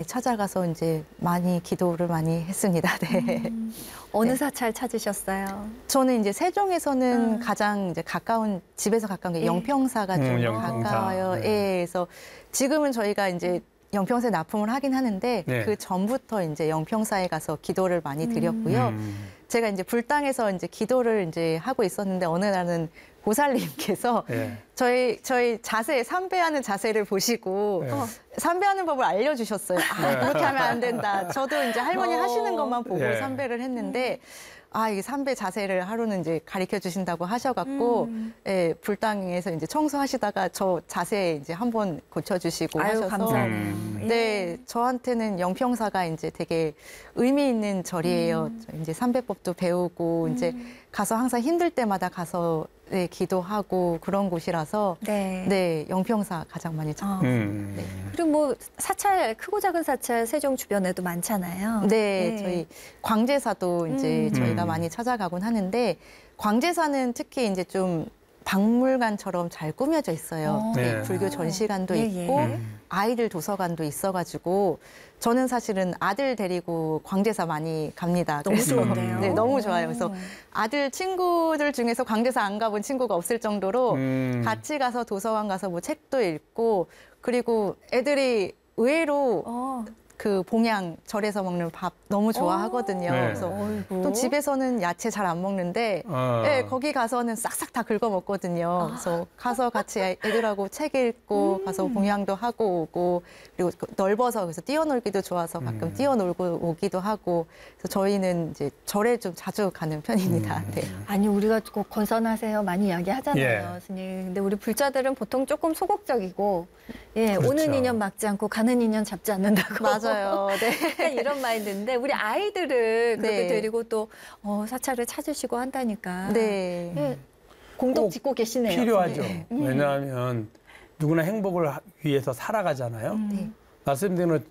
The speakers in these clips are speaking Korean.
찾아가서 이제 많이 기도를 많이 했습니다. 네. 어느 네. 사찰 찾으셨어요? 저는 이제 세종에서는 가장 이제 가까운 집에서 가까운 게 예. 영평사가 좀 영평사. 가까워요. 네. 예. 그래서 지금은 저희가 이제 영평사에 납품을 하긴 하는데 네. 그 전부터 이제 영평사에 가서 기도를 많이 드렸고요. 제가 이제 불당에서 이제 기도를 이제 하고 있었는데 어느 날은 보살님께서 네. 저희 자세, 삼배하는 자세를 보시고 네. 삼배하는 법을 알려주셨어요. 아, 네. 그렇게 하면 안 된다. 저도 이제 할머니 하시는 것만 보고 네. 삼배를 했는데 아, 이게 삼배 자세를 하루는 이제 가르쳐 주신다고 하셔갖고 예, 불당에서 이제 청소하시다가 저 자세 이제 한번 고쳐주시고 아유, 하셔서 감사하네요. 예. 네, 저한테는 영평사가 이제 되게 의미 있는 절이에요. 저 이제 삼배법도 배우고 이제 가서 항상 힘들 때마다 가서 네, 기도하고 그런 곳이라서 네. 네, 영평사 가장 많이 찾았습니다. 네. 그리고 뭐 사찰, 크고 작은 사찰 세종 주변에도 많잖아요. 네, 네. 저희 광제사도 이제 저희가 음. 많이 찾아가곤 하는데 광제사는 특히 이제 좀 박물관처럼 잘 꾸며져 있어요. 네. 네, 불교 전시관도 예, 있고 예. 아이들 도서관도 있어가지고 저는 사실은 아들 데리고 광제사 많이 갑니다. 너무 그래서 좋은데요? 네, 너무 좋아요. 그래서 아들 친구들 중에서 광제사 안 가본 친구가 없을 정도로 같이 가서 도서관 가서 뭐 책도 읽고 그리고 애들이 의외로 그 봉양 절에서 먹는 밥 너무 좋아하거든요. 네. 그래서 어이구. 또 집에서는 야채 잘 안 먹는데 네, 거기 가서는 싹싹 다 긁어 먹거든요. 그래서 가서 같이 애들하고 책 읽고 가서 봉양도 하고 오고 그리고 넓어서 그래서 뛰어놀기도 좋아서 가끔 뛰어놀고 오기도 하고 그래서 저희는 이제 절에 좀 자주 가는 편입니다. 네. 아니 우리가 꼭 건선하세요 많이 이야기하잖아요, 예. 스님. 근데 우리 불자들은 보통 조금 소극적이고, 예, 그렇죠. 오는 인연 막지 않고 가는 인연 잡지 않는다고. 맞아요. 네. 약간 이런 마인드인데 우리 아이들을 그렇게 네. 데리고 또 사찰을 찾으시고 한다니까. 네. 예, 공덕 꼭 짓고 계시네요. 필요하죠. 네. 왜냐하면 누구나 행복을 위해서 살아가잖아요. 말씀드린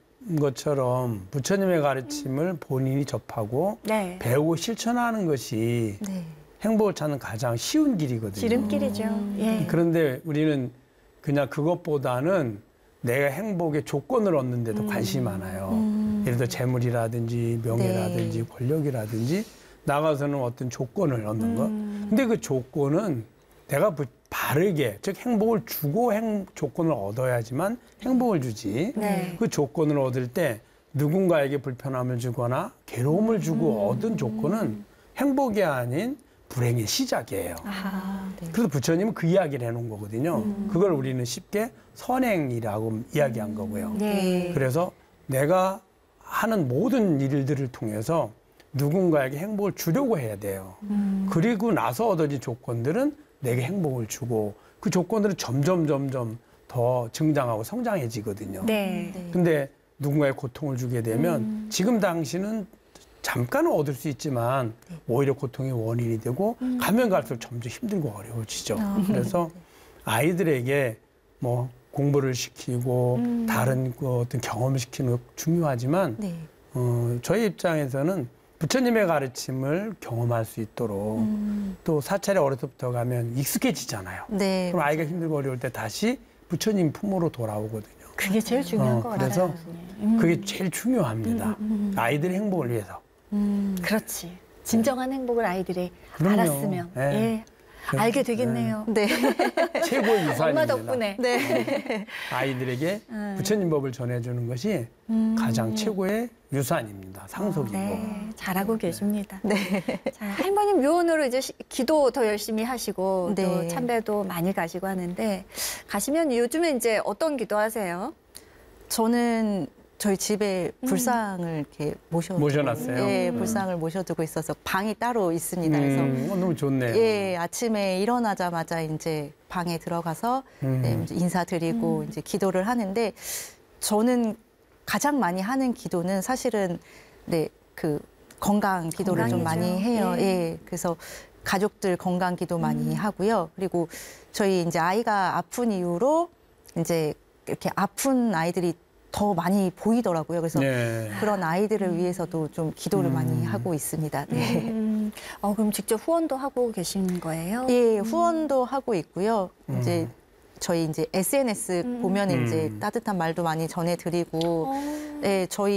것처럼 부처님의 가르침을 본인이 접하고 네. 배우고 실천하는 것이 네. 행복을 찾는 가장 쉬운 길이거든요. 지름길이죠. 예. 그런데 우리는 그냥 그것보다는 내가 행복의 조건을 얻는 데도 관심이 많아요. 예를 들어 재물이라든지 명예라든지 네. 권력이라든지 나가서는 어떤 조건을 얻는 것. 근데 그 조건은 내가 바르게, 즉 행복을 주고 조건을 얻어야지만 행복을 주지. 네. 그 조건을 얻을 때 누군가에게 불편함을 주거나 괴로움을 주고 얻은 조건은 행복이 아닌 불행의 시작이에요. 아, 네. 그래서 부처님은 그 이야기를 해놓은 거거든요. 그걸 우리는 쉽게 선행이라고 이야기한 거고요. 네. 그래서 내가 하는 모든 일들을 통해서 누군가에게 행복을 주려고 해야 돼요. 그리고 나서 얻어진 조건들은 내게 행복을 주고 그 조건들은 점점 더 증장하고 성장해지거든요. 네. 네. 근데 누군가의 고통을 주게 되면 지금 당신은 잠깐은 얻을 수 있지만 오히려 고통의 원인이 되고 가면 갈수록 점점 힘들고 어려워지죠. 그래서 아이들에게 뭐 공부를 시키고 다른 어떤 경험을 시키는 거 중요하지만 네. 저희 입장에서는 부처님의 가르침을 경험할 수 있도록 또 사찰에 어려서부터 가면 익숙해지잖아요. 네. 그럼 아이가 힘들고 어려울 때 다시 부처님 품으로 돌아오거든요. 그게 제일 중요한 것 그래서 같아요. 스님. 그게 제일 중요합니다. 아이들의 행복을 위해서. 그렇지. 진정한 행복을 아이들이 그럼요. 알았으면 네. 예. 알게 되겠네요. 네. 최고의 유산입니다. 엄마 덕분에. 네. 아이들에게 부처님 법을 전해주는 것이 가장 최고의 유산입니다. 상속이고. 네, 잘하고 계십니다. 네. 자, 할머님 묘원으로 이제 기도 더 열심히 하시고 또 네. 참배도 많이 가시고 하는데 가시면 요즘에 이제 어떤 기도하세요? 저는 저희 집에 불상을 이렇게 모셔놨어요? 예, 불상을 모셔두고 있어서 방이 따로 있습니다. 그래서 너무 좋네요. 예, 아침에 일어나자마자 이제 방에 들어가서 네, 이제 인사드리고 이제 기도를 하는데 저는 가장 많이 하는 기도는 사실은 네, 그 건강 기도를 좀 건강이죠. 많이 해요. 예. 예, 그래서 가족들 건강 기도 많이 하고요. 그리고 저희 이제 아이가 아픈 이후로 이제 이렇게 아픈 아이들이 더 많이 보이더라고요. 그래서 네. 그런 아이들을 위해서도 좀 기도를 많이 하고 있습니다. 네. 그럼 직접 후원도 하고 계신 거예요? 예, 후원도 하고 있고요. 이제 저희 이제 SNS 보면 이제 따뜻한 말도 많이 전해드리고 네, 저희